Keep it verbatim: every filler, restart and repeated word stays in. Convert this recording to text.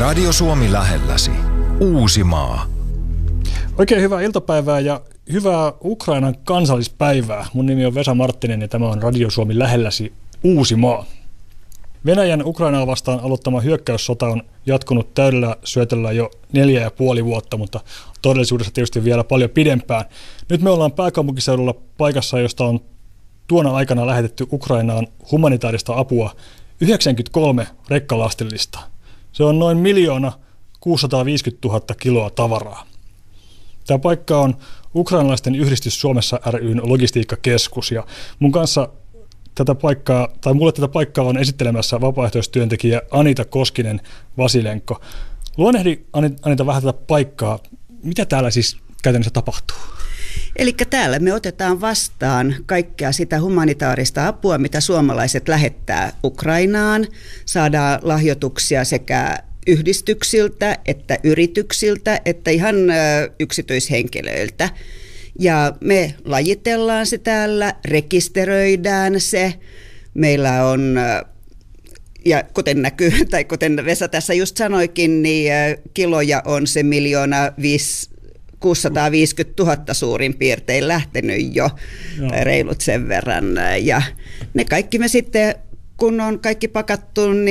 Radio Suomi lähelläsi. Uusimaa. Oikein hyvää iltapäivää ja hyvää Ukrainan kansallispäivää. Mun nimi on Vesa Marttinen ja tämä on Radio Suomi lähelläsi. Uusimaa. Venäjän Ukrainaa vastaan aloittama hyökkäyssota on jatkunut täydellä syötöllä jo neljä ja puoli vuotta, mutta todellisuudessa tietysti vielä paljon pidempään. Nyt me ollaan pääkaupunkiseudulla paikassa, josta on tuona aikana lähetetty Ukrainaan humanitaarista apua yhdeksänkymmentäkolme rekkalastillista. Se on noin miljoona kuusisataaviisikymmentätuhatta kiloa tavaraa. Tämä paikka on Ukrainalaisten yhdistys Suomessa ry:n logistiikkakeskus ja mun kanssa tätä paikkaa, tai mulle tätä paikkaa on esittelemässä vapaaehtoistyöntekijä Anita Koskinen-Vasilenko. Luonnehdi Anita vähän tätä paikkaa. Mitä täällä siis käytännössä tapahtuu? Eli täällä me otetaan vastaan kaikkea sitä humanitaarista apua, mitä suomalaiset lähettää Ukrainaan. Saadaan lahjoituksia sekä yhdistyksiltä, että yrityksiltä, että ihan yksityishenkilöiltä. Ja me lajitellaan se täällä, rekisteröidään se. Meillä on, ja kuten näkyy, tai kuten Vesa tässä just sanoikin, niin kiloja on se miljoona viisi kuusisataaviisikymmentätuhatta suurin piirtein lähtenyt jo, Joo. tai reilut sen verran. Ja ne kaikki me sitten, kun on kaikki pakattu, niin